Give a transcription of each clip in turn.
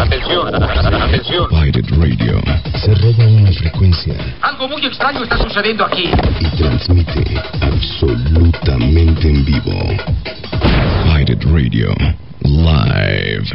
Atención, atención. Pirate Radio. Se roba una frecuencia. Algo muy extraño está sucediendo aquí. Y transmite absolutamente en vivo. Pirate Radio. Live.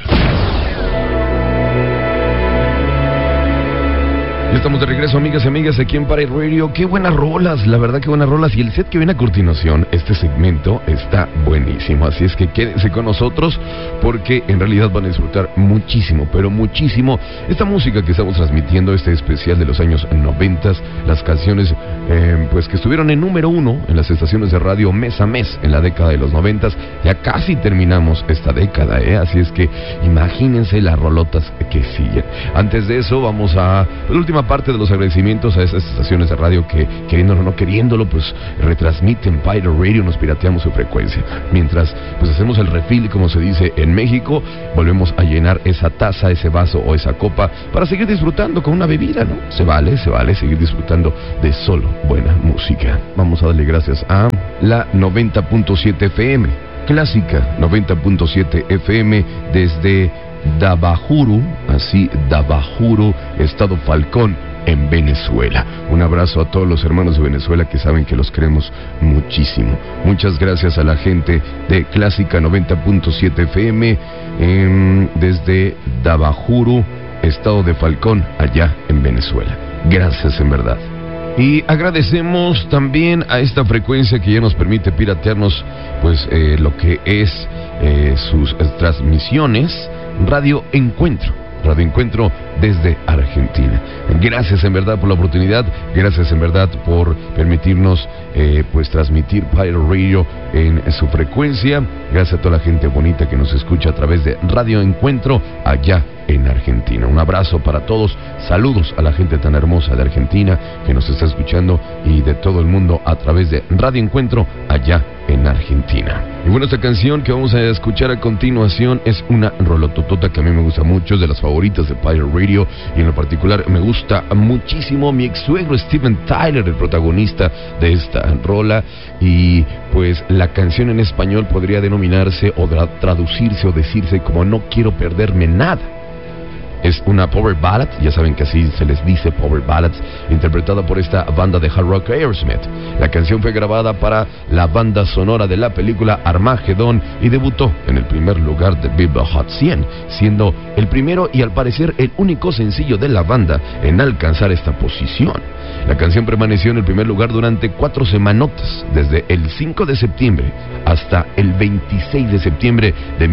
Ya estamos de regreso, amigas y amigas, aquí en Pirate Radio. Qué buenas rolas, la verdad que buenas rolas. Y el set que viene a continuación, este segmento está buenísimo. Así es que quédense con nosotros porque en realidad van a disfrutar muchísimo, pero muchísimo esta música que estamos transmitiendo, este especial de los años 90, las canciones pues que estuvieron en número 1 en las estaciones de radio mes a mes en la década de los 90. Ya casi terminamos esta década, así es que imagínense las rolotas que siguen. Antes de eso vamos a la última parte de los agradecimientos a esas estaciones de radio que, queriéndolo o no queriéndolo, pues retransmiten Pirate Radio, nos pirateamos su frecuencia. Mientras pues hacemos el refill, como se dice en México, volvemos a llenar esa taza, ese vaso o esa copa para seguir disfrutando con una bebida, ¿no? Se vale seguir disfrutando de solo buena música. Vamos a darle gracias a la 90.7 FM, clásica 90.7 FM desde Dabajuru, Estado Falcón, en Venezuela. Un abrazo a todos los hermanos de Venezuela que saben que los queremos muchísimo. Muchas gracias a la gente de Clásica 90.7 FM desde Dabajuru, Estado de Falcón, allá en Venezuela. Gracias en verdad. Y agradecemos también a esta frecuencia que ya nos permite piratearnos pues lo que es sus transmisiones, Radio Encuentro desde Argentina. Gracias en verdad por la oportunidad, gracias en verdad por permitirnos pues transmitir Pirate Radio en su frecuencia. Gracias a toda la gente bonita que nos escucha a través de Radio Encuentro allá en Argentina. Un abrazo para todos, saludos a la gente tan hermosa de Argentina que nos está escuchando y de todo el mundo a través de Radio Encuentro allá en Argentina. Y bueno, esta canción que vamos a escuchar a continuación es una rolototota que a mí me gusta mucho, es de las favoritas de Pirate Radio, y en lo particular me gusta muchísimo mi ex suegro Steven Tyler, el protagonista de esta rola, y pues la canción en español podría denominarse o traducirse o decirse como No quiero perderme nada. Es una power ballad, ya saben que así se les dice power ballads, interpretada por esta banda de hard rock Aerosmith. La canción fue grabada para la banda sonora de la película Armageddon y debutó en el primer lugar de Billboard Hot 100, siendo el primero y al parecer el único sencillo de la banda en alcanzar esta posición. La canción permaneció en el primer lugar durante 4 semanotas, desde el 5 de septiembre hasta el 26 de septiembre de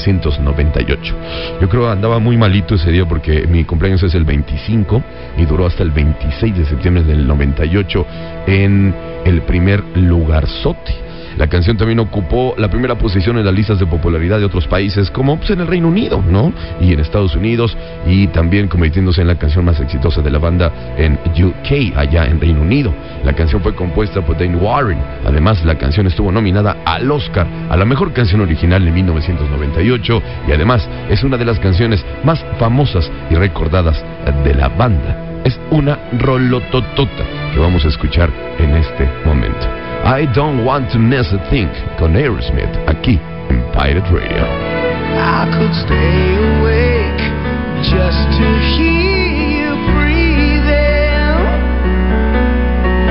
1998. Yo creo que andaba muy malito ese día porque mi cumpleaños es el 25 y duró hasta el 26 de septiembre del 98 en el primer lugarzote. La canción también ocupó la primera posición en las listas de popularidad de otros países, como pues, en el Reino Unido, ¿no? Y en Estados Unidos, y también convirtiéndose en la canción más exitosa de la banda en UK, allá en Reino Unido. La canción fue compuesta por Dane Warren. Además, la canción estuvo nominada al Oscar a la mejor canción original en 1998, y además es una de las canciones más famosas y recordadas de la banda. Es una rolototota que vamos a escuchar en este momento. I Don't Want to Miss a Thing con Aerosmith aquí en Pirate Radio. I could stay awake just to hear